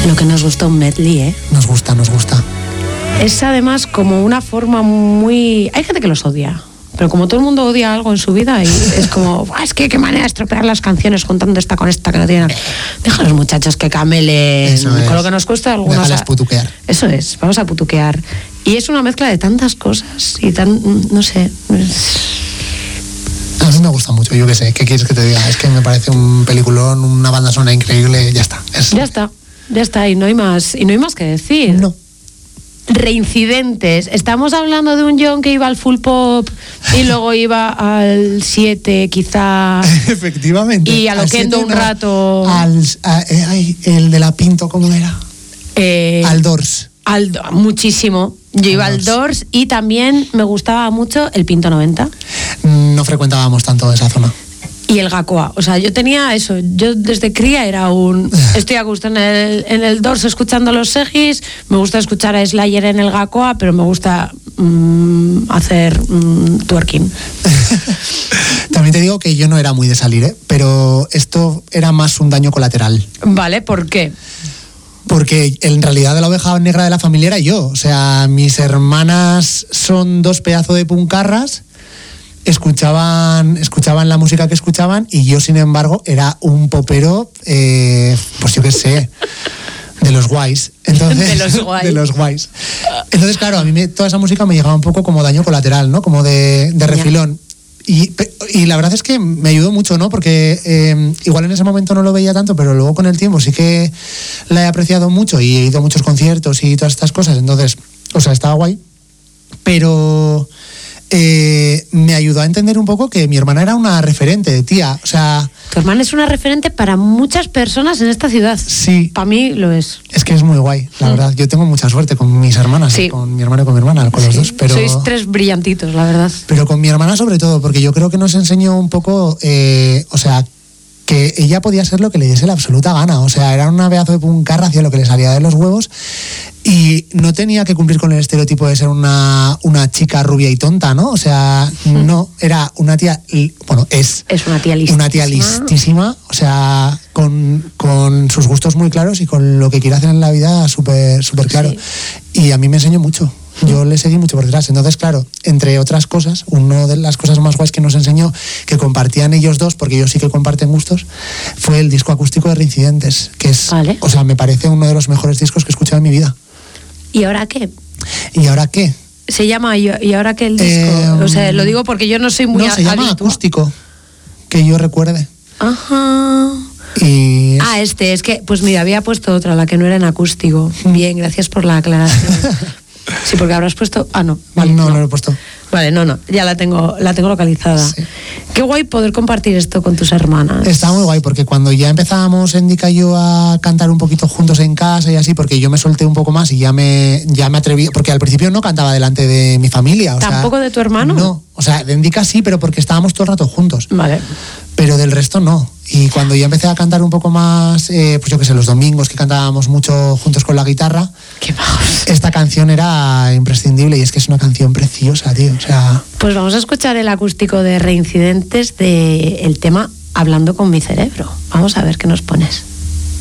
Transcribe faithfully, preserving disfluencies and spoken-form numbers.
Lo que nos gusta un medley, ¿eh? Nos gusta, nos gusta. Es además como una forma muy... Hay gente que los odia, pero como todo el mundo odia algo en su vida, y es como, es que qué manera de estropear las canciones juntando esta con esta que no tienen... Deja a los muchachos que camelen con lo que nos cuesta algunos... Déjales putuquear. Eso es, vamos a putuquear. Y es una mezcla de tantas cosas y tan... no sé... A mí me gusta mucho, yo qué sé, ¿qué quieres que te diga? Es que me parece un peliculón, una banda sonora increíble, ya está. Es... Ya está, ya está, y no hay más, y no hay más que decir. No. Reincidentes. Estamos hablando de un John que iba al full pop y luego iba al siete, quizá. Efectivamente. Y a lo que un rato. Al, a, eh, ay, el de la Pinto, ¿cómo era? Eh, al Doors. Al, muchísimo. Yo iba al Doors y también me gustaba mucho el Pinto noventa. No frecuentábamos tanto esa zona. Y el Gacoa, o sea, yo tenía eso, yo desde cría era un... Estoy a gusto en el, en el Doors escuchando los Segis, me gusta escuchar a Slayer en el Gacoa, pero me gusta mmm, hacer mmm, twerking. También te digo que yo no era muy de salir, ¿eh? Pero esto era más un daño colateral. Vale, ¿por qué? Porque en realidad la oveja negra de la familia era yo, o sea, mis hermanas son dos pedazos de puncarras. Escuchaban, escuchaban la música que escuchaban y yo, sin embargo, era un popero, eh, pues yo qué sé, de los guays. Entonces, de los guays. De los guays. Entonces, claro, a mí me, toda esa música me llegaba un poco como daño colateral, ¿no? Como de, de refilón. Y, y la verdad es que me ayudó mucho, ¿no? Porque eh, igual en ese momento no lo veía tanto, pero luego con el tiempo sí que la he apreciado mucho y he ido a muchos conciertos y todas estas cosas. Entonces, o sea, estaba guay. Pero... Eh, me ayudó a entender un poco que mi hermana era una referente, tía, o sea... Tu hermana es una referente para muchas personas en esta ciudad. Sí. Para mí lo es. Es que es muy guay, la mm. verdad. Yo tengo mucha suerte con mis hermanas, sí. Con mi hermano y con mi hermana, con sí. los dos, pero... Sois tres brillantitos, la verdad. Pero con mi hermana sobre todo, porque yo creo que nos enseñó un poco, eh, o sea... que ella podía ser lo que le diese la absoluta gana, o sea, era una pedazo de puncarra, hacía lo que le salía de los huevos y no tenía que cumplir con el estereotipo de ser una, una chica rubia y tonta, ¿no? O sea, mm. no, era una tía, bueno, es, es una tía listísima, una tía listísima, o sea, con, con sus gustos muy claros y con lo que quiere hacer en la vida súper súper claro. Sí. Y a mí me enseñó mucho. Yo le seguí mucho por detrás. Entonces, claro, entre otras cosas, una de las cosas más guays que nos enseñó, que compartían ellos dos, porque ellos sí que comparten gustos, fue el disco acústico de Reincidentes, que es, vale. o sea, me parece uno de los mejores discos que he escuchado en mi vida. ¿Y ahora qué? ¿Y ahora qué? Se llama ¿Y ahora qué el disco? Eh, o sea, lo digo porque yo no soy muy... No, se llama habitual. Acústico, que yo recuerde. Ajá... Y es... Ah, este, es que, pues mira, había puesto otra, la que no era en acústico. Bien, gracias por la aclaración. Sí, porque habrás puesto... Ah, no, vale. No, no, no lo he puesto. Vale, no, no, ya la tengo, la tengo localizada. Sí. Qué guay poder compartir esto con tus hermanas. Está muy guay, porque cuando ya empezábamos Endika y yo a cantar un poquito juntos en casa y así, porque yo me solté un poco más y ya me, ya me atreví, porque al principio no cantaba delante de mi familia. O ¿Tampoco sea, de tu hermano? No, o sea, de Endika sí, pero porque estábamos todo el rato juntos. Vale. Pero del resto no. Y cuando ya empecé a cantar un poco más, eh, pues yo qué sé, los domingos que cantábamos mucho juntos con la guitarra, ¡qué bajos! Esta canción era imprescindible y es que es una canción preciosa, tío. O sea... Pues vamos a escuchar el acústico de Reincidentes del tema Hablando con mi cerebro. Vamos a ver qué nos pones.